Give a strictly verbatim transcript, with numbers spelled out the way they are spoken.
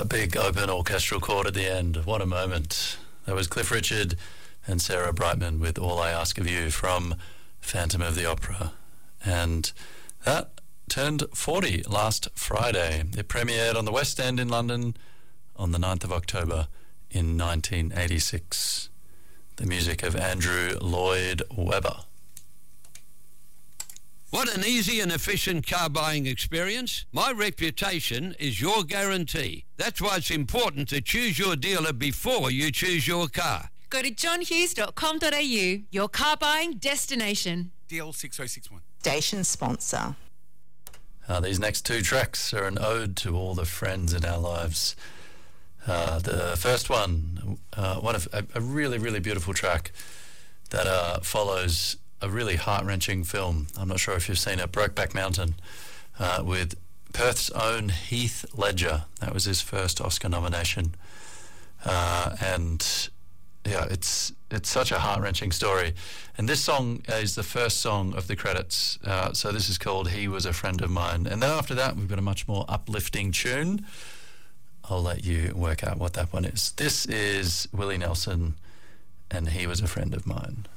big open orchestral chord at the end. What a moment. That was Cliff Richard and Sarah Brightman with All I Ask of You from Phantom of the Opera. And that turned forty last Friday. It premiered on the West End in London on the ninth of October in nineteen eighty-six. The music of Andrew Lloyd Webber. Want an easy and efficient car buying experience? My reputation is your guarantee. That's why it's important to choose your dealer before you choose your car. Go to john hughes dot com dot a u, your car buying destination. D L six oh six one. Station sponsor. Uh, these next two tracks are an ode to all the friends in our lives. Uh, the first one, uh, one of a, a really, really beautiful track that uh, follows a really heart-wrenching film. I'm not sure if you've seen it, Brokeback Mountain, uh, with Perth's own Heath Ledger. That was his first Oscar nomination. Uh, and yeah, it's it's such a heart-wrenching story. And this song is the first song of the credits. Uh, so this is called He Was a Friend of Mine. And then after that, we've got a much more uplifting tune. I'll let you work out what that one is. This is Willie Nelson, and He Was a Friend of Mine.